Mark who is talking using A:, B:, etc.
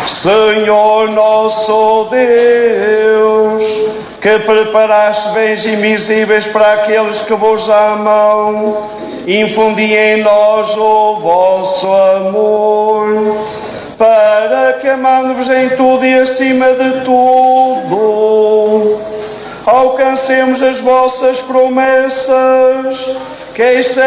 A: Senhor nosso Deus, que preparaste bens invisíveis para aqueles que vos amam, infundi em nós o vosso amor, para que, amando-vos em tudo e acima de tudo, alcancemos as vossas promessas, que